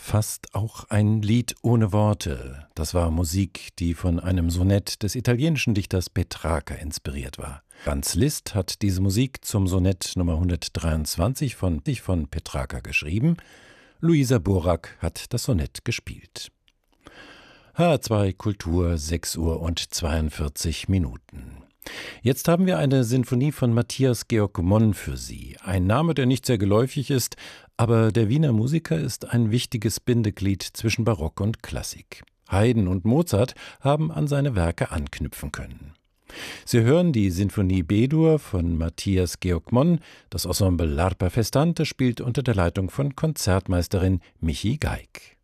Fast auch ein Lied ohne Worte. Das war Musik, die von einem Sonett des italienischen Dichters Petrarca inspiriert war. Franz Liszt hat diese Musik zum Sonett Nummer 123 von Petrarca geschrieben. Luisa Borak hat das Sonett gespielt. HR2 Kultur, 6:42 Uhr. Jetzt haben wir eine Sinfonie von Matthias Georg Monn für Sie. Ein Name, der nicht sehr geläufig ist, aber der Wiener Musiker ist ein wichtiges Bindeglied zwischen Barock und Klassik. Haydn und Mozart haben an seine Werke anknüpfen können. Sie hören die Sinfonie B-Dur von Matthias Georg Monn. Das Ensemble L'Arpa Festante spielt unter der Leitung von Konzertmeisterin Michi Geig.